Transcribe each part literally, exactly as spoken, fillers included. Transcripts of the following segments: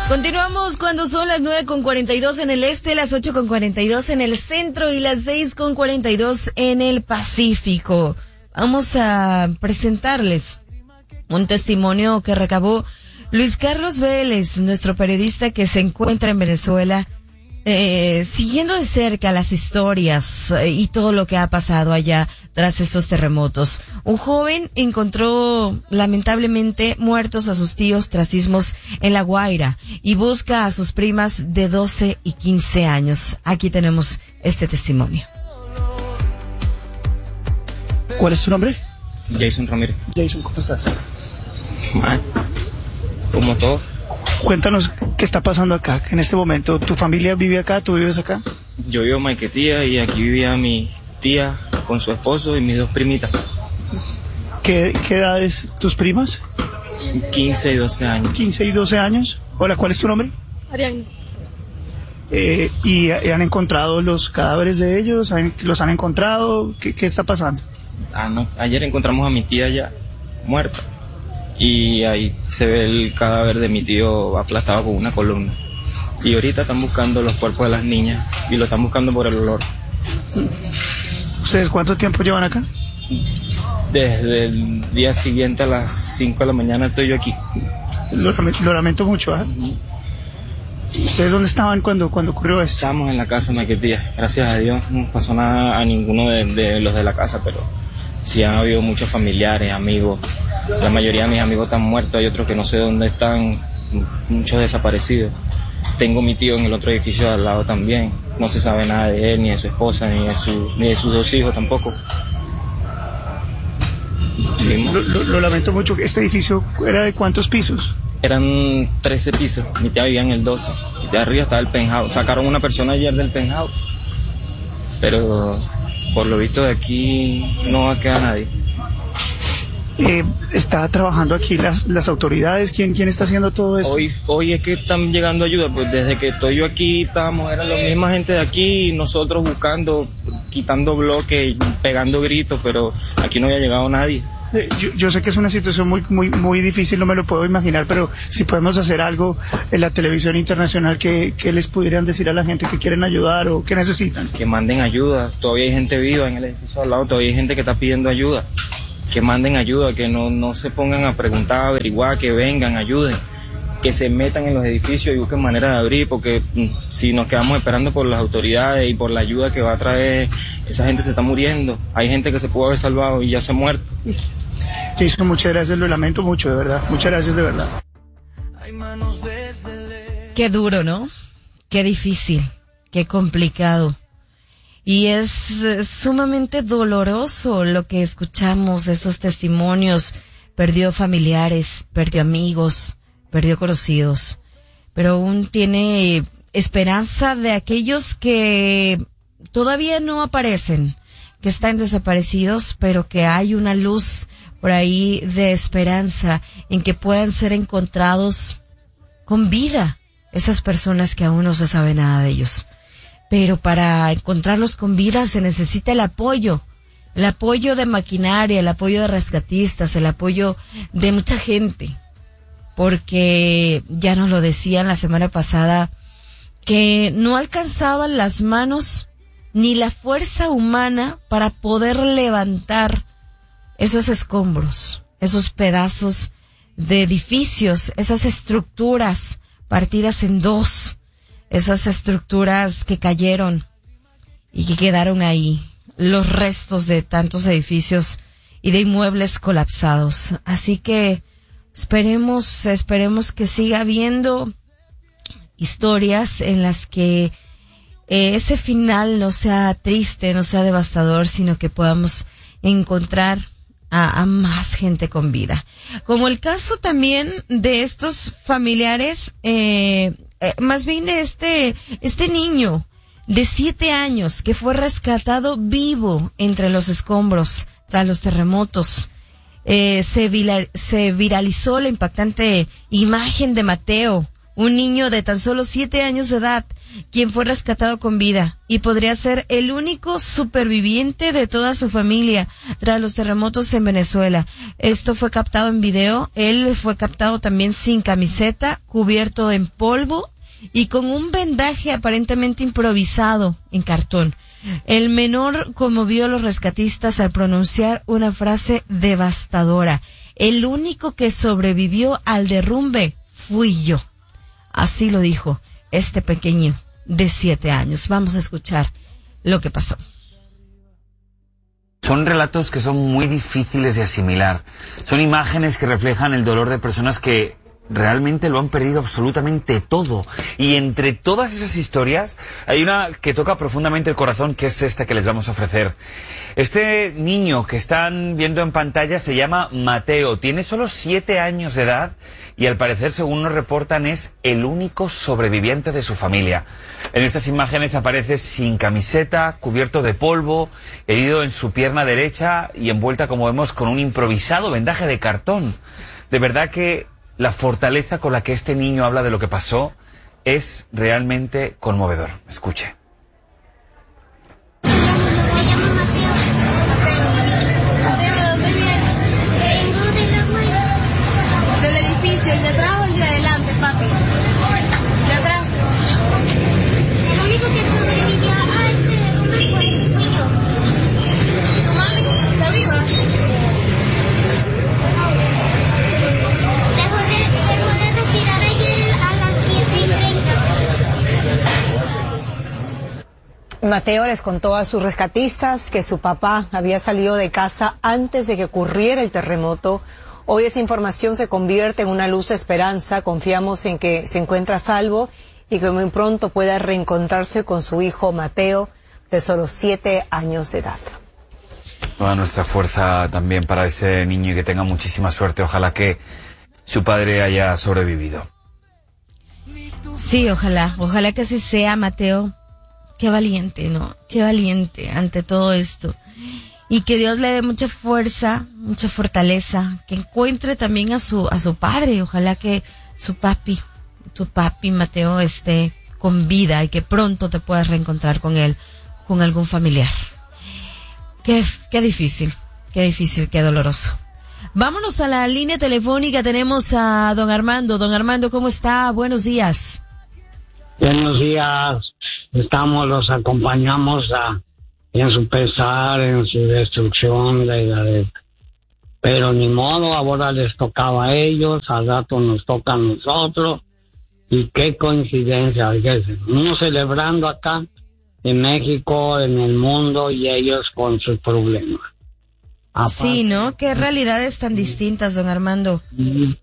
Continuamos cuando son las nueve con cuarenta y dos en el este, las ocho con cuarenta y dos en el centro y las seis con cuarenta y dos en el Pacífico. Vamos a presentarles un testimonio que recabó Luis Carlos Vélez, nuestro periodista que se encuentra en Venezuela, eh, siguiendo de cerca las historias eh, y todo lo que ha pasado allá tras estos terremotos. Un joven encontró lamentablemente muertos a sus tíos tras sismos en La Guaira y busca a sus primas de doce y quince años. Aquí tenemos este testimonio. ¿Cuál es tu nombre? Jason Ramírez. Jason, ¿cómo estás? Mal, como todo. Cuéntanos qué está pasando acá, en este momento. ¿Tu familia vive acá? ¿Tú vives acá? Yo vivo en Maiquetía y aquí vivía mi tía con su esposo y mis dos primitas. ¿Qué, qué edades tus primas? quince y doce años. quince y doce años. Hola, ¿cuál es tu nombre? Ariane. Eh, ¿Y han encontrado los cadáveres de ellos? ¿Los han encontrado? ¿Qué, qué está pasando? Ah, no. Ayer encontramos a mi tía ya muerta. Y ahí se ve el cadáver de mi tío aplastado con una columna. Y ahorita están buscando los cuerpos de las niñas y lo están buscando por el olor. ¿Ustedes cuánto tiempo llevan acá? Desde el día siguiente a las cinco de la mañana estoy yo aquí. Lo, lo lamento mucho, ¿eh? ¿Ustedes dónde estaban cuando, cuando ocurrió esto? Estábamos en la casa de Maiquetía. Gracias a Dios no pasó nada a ninguno de, de los de la casa, pero sí han habido muchos familiares, amigos. La mayoría de mis amigos están muertos, hay otros que no sé dónde están, muchos desaparecidos. Tengo mi tío en el otro edificio de al lado también. No se sabe nada de él, ni de su esposa, ni de, su, ni de sus dos hijos tampoco. Sí, lo, lo, lo lamento mucho. ¿Este edificio era de cuántos pisos? Eran trece pisos, mi tía vivía en el doce. Y de arriba estaba el penthouse. Sacaron una persona ayer del penthouse. Pero por lo visto de aquí no va a quedar nadie. Eh, ¿Está trabajando aquí las, las autoridades? ¿Quién, ¿Quién está haciendo todo esto? Hoy, hoy es que están llegando ayuda, pues desde que estoy yo aquí estábamos, eran la misma gente de aquí, nosotros buscando, quitando bloques, pegando gritos, pero aquí no había llegado nadie. Eh, yo, yo sé que es una situación muy, muy, muy difícil, no me lo puedo imaginar, pero si podemos hacer algo en la televisión internacional, ¿qué, qué les pudieran decir a la gente que quieren ayudar o que necesitan? Que manden ayuda, todavía hay gente viva en el edificio al lado, todavía hay gente que está pidiendo ayuda. Que manden ayuda, que no, no se pongan a preguntar, a averiguar, que vengan, ayuden, que se metan en los edificios y busquen manera de abrir, porque mm, si nos quedamos esperando por las autoridades y por la ayuda que va a traer, esa gente se está muriendo. Hay gente que se pudo haber salvado y ya se ha muerto. Jason, muchas gracias, lo lamento mucho, de verdad. Muchas gracias, de verdad. Qué duro, ¿no? Qué difícil, qué complicado. Y es sumamente doloroso lo que escuchamos, esos testimonios. Perdió familiares, perdió amigos, perdió conocidos. Pero aún tiene esperanza de aquellos que todavía no aparecen, que están desaparecidos, pero que hay una luz por ahí de esperanza en que puedan ser encontrados con vida esas personas que aún no se sabe nada de ellos. Pero para encontrarlos con vida se necesita el apoyo, el apoyo de maquinaria, el apoyo de rescatistas, el apoyo de mucha gente, porque ya nos lo decían la semana pasada, que no alcanzaban las manos ni la fuerza humana para poder levantar esos escombros, esos pedazos de edificios, esas estructuras partidas en dos, esas estructuras que cayeron y que quedaron ahí, los restos de tantos edificios y de inmuebles colapsados. Así que esperemos, esperemos que siga habiendo historias en las que eh, ese final no sea triste, no sea devastador, sino que podamos encontrar a, a más gente con vida. Como el caso también de estos familiares, eh, eh, más bien de este, este niño de siete años que fue rescatado vivo entre los escombros tras los terremotos. Eh, se, viral, se viralizó la impactante imagen de Mateo, un niño de tan solo siete años de edad, quien fue rescatado con vida y podría ser el único superviviente de toda su familia tras los terremotos en Venezuela. Esto fue captado en video. Él fue captado también sin camiseta, cubierto en polvo y con un vendaje aparentemente improvisado en cartón. El menor conmovió a los rescatistas al pronunciar una frase devastadora: el único que sobrevivió al derrumbe fui yo. Así lo dijo este pequeño de siete años. Vamos a escuchar lo que pasó. Son relatos que son muy difíciles de asimilar. Son imágenes que reflejan el dolor de personas que realmente lo han perdido absolutamente todo. Y entre todas esas historias hay una que toca profundamente el corazón, que es esta que les vamos a ofrecer. Este niño que están viendo en pantalla se llama Mateo, tiene solo siete años de edad y al parecer, según nos reportan, es el único sobreviviente de su familia. En estas imágenes aparece sin camiseta, cubierto de polvo, herido en su pierna derecha y envuelta, como vemos, con un improvisado vendaje de cartón. De verdad que la fortaleza con la que este niño habla de lo que pasó es realmente conmovedor. Escuche. Me llamo Mateo. Mateo, ¿de dónde vienes? Vengo de la Guaya. ¿Del edificio, el de atrás o el de adelante, papi? ¿De atrás? El único que sobrevivió a este derrumbe fue fui yo. ¿Y tu mami? ¿Está viva? Mateo les contó a sus rescatistas que su papá había salido de casa antes de que ocurriera el terremoto. Hoy esa información se convierte en una luz de esperanza. Confiamos en que se encuentra a salvo y que muy pronto pueda reencontrarse con su hijo Mateo, de solo siete años de edad. Toda nuestra fuerza también para ese niño y que tenga muchísima suerte. Ojalá que su padre haya sobrevivido. Sí, ojalá, ojalá que así sea, Mateo. Qué valiente, ¿no? Qué valiente ante todo esto. Y que Dios le dé mucha fuerza, mucha fortaleza, que encuentre también a su a su padre. Ojalá que su papi, tu papi Mateo, esté con vida y que pronto te puedas reencontrar con él, con algún familiar. Qué, qué difícil, qué difícil, qué doloroso. Vámonos a la línea telefónica, tenemos a don Armando. Don Armando, ¿cómo está? Buenos días. Buenos días. Estamos, los acompañamos a, en su pesar, en su destrucción, de, de, pero ni modo, ahora les tocaba a ellos, al rato nos toca a nosotros, y qué coincidencia, fíjense, uno celebrando acá en México, en el mundo, y ellos con sus problemas. Aparte, sí, ¿no? Qué realidades tan distintas, don Armando. Y,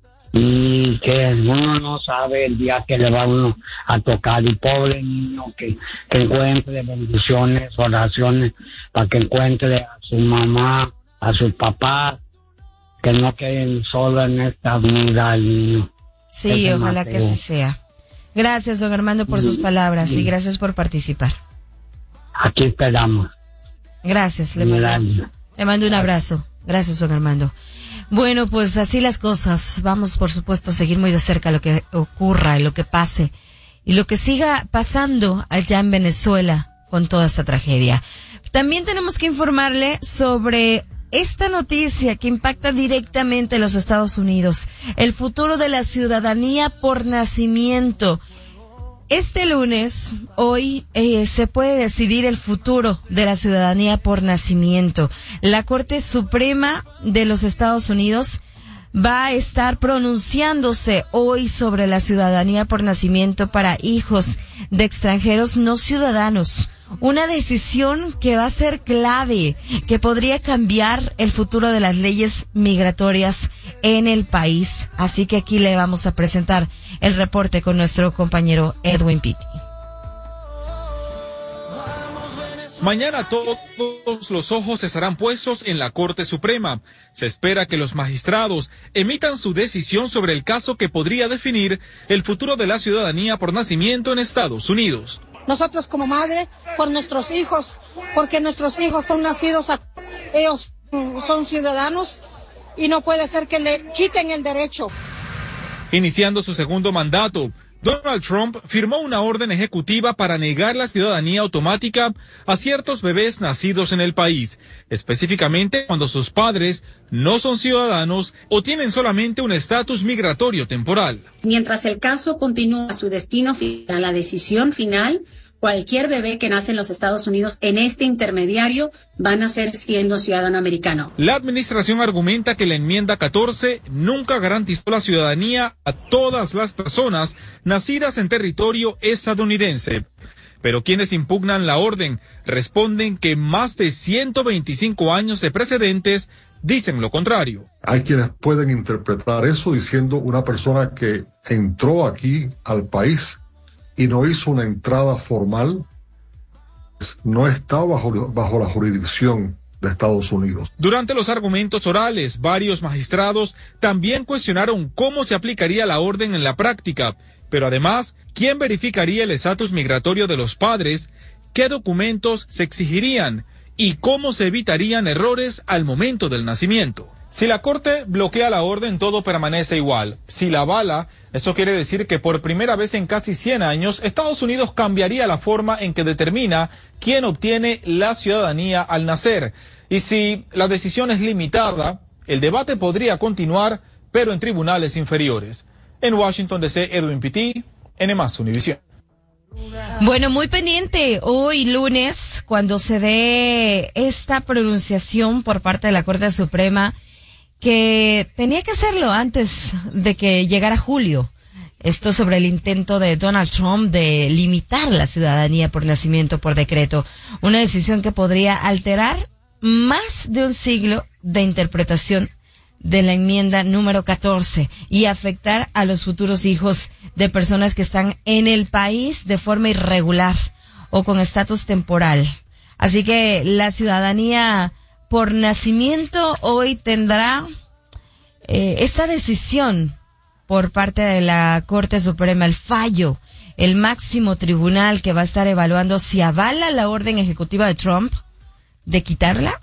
y que uno no sabe el día que le va uno a tocar, y pobre niño que, que encuentre bendiciones, oraciones, para que encuentre a su mamá, a su papá, que no queden solo en esta vida el niño. Sí, Ese ojalá Mateo. que así sea. Gracias, don Armando, por sus palabras y gracias por participar. Aquí esperamos. Gracias, le mando, le mando un abrazo. Gracias, don Armando. Bueno, pues así las cosas. Vamos, por supuesto, a seguir muy de cerca lo que ocurra y lo que pase y lo que siga pasando allá en Venezuela con toda esta tragedia. También tenemos que informarle sobre esta noticia que impacta directamente a los Estados Unidos, el futuro de la ciudadanía por nacimiento. Este lunes, hoy, eh, se puede decidir el futuro de la ciudadanía por nacimiento. La Corte Suprema de los Estados Unidos va a estar pronunciándose hoy sobre la ciudadanía por nacimiento para hijos de extranjeros no ciudadanos. Una decisión que va a ser clave, que podría cambiar el futuro de las leyes migratorias en el país. Así que aquí le vamos a presentar el reporte con nuestro compañero Edwin Pitti. Mañana todos los ojos estarán puestos en la Corte Suprema. Se espera que los magistrados emitan su decisión sobre el caso que podría definir el futuro de la ciudadanía por nacimiento en Estados Unidos. Nosotros como madre, por nuestros hijos, porque nuestros hijos son nacidos, a, ellos son ciudadanos y no puede ser que le quiten el derecho. Iniciando su segundo mandato, Donald Trump firmó una orden ejecutiva para negar la ciudadanía automática a ciertos bebés nacidos en el país, específicamente cuando sus padres no son ciudadanos o tienen solamente un estatus migratorio temporal. Mientras el caso continúa su destino final, la decisión final, cualquier bebé que nace en los Estados Unidos en este intermediario va a nacer siendo ciudadano americano. La administración argumenta que la enmienda catorce nunca garantizó la ciudadanía a todas las personas nacidas en territorio estadounidense. Pero quienes impugnan la orden responden que más de ciento veinticinco años de precedentes dicen lo contrario. Hay quienes pueden interpretar eso diciendo una persona que entró aquí al país y no hizo una entrada formal, no está bajo, bajo la jurisdicción de Estados Unidos. Durante los argumentos orales, varios magistrados también cuestionaron cómo se aplicaría la orden en la práctica, pero además, ¿quién verificaría el estatus migratorio de los padres? ¿Qué documentos se exigirían? ¿Y cómo se evitarían errores al momento del nacimiento? Si la Corte bloquea la orden, todo permanece igual. Si la avala, eso quiere decir que por primera vez en casi cien años, Estados Unidos cambiaría la forma en que determina quién obtiene la ciudadanía al nacer. Y si la decisión es limitada, el debate podría continuar, pero en tribunales inferiores. En Washington, D C, Edwin Pitti, N más Univisión. Bueno, muy pendiente hoy lunes, cuando se dé esta pronunciación por parte de la Corte Suprema, que tenía que hacerlo antes de que llegara julio. Esto sobre el intento de Donald Trump de limitar la ciudadanía por nacimiento por decreto. Una decisión que podría alterar más de un siglo de interpretación de la enmienda número catorce y afectar a los futuros hijos de personas que están en el país de forma irregular o con estatus temporal. Así que la ciudadanía por nacimiento hoy tendrá eh, esta decisión por parte de la Corte Suprema, el fallo, el máximo tribunal que va a estar evaluando si avala la orden ejecutiva de Trump de quitarla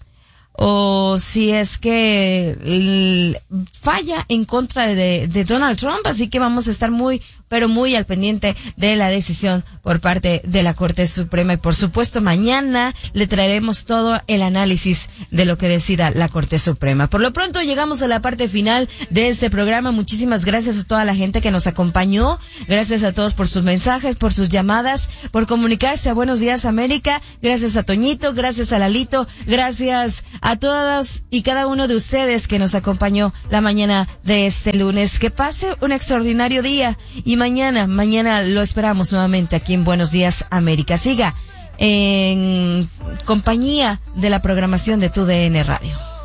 o si es que l, falla en contra de, de Donald Trump. Así que vamos a estar muy, pero muy al pendiente de la decisión por parte de la Corte Suprema. Y por supuesto, mañana le traeremos todo el análisis de lo que decida la Corte Suprema. Por lo pronto, llegamos a la parte final de este programa. Muchísimas gracias a toda la gente que nos acompañó. Gracias a todos por sus mensajes, por sus llamadas, por comunicarse a Buenos Días América. Gracias a Toñito, gracias a Lalito, gracias a todas y cada uno de ustedes que nos acompañó la mañana de este lunes. Que pase un extraordinario día y mañana, mañana lo esperamos nuevamente aquí en Buenos Días América. Siga en compañía de la programación de Tu D N Radio.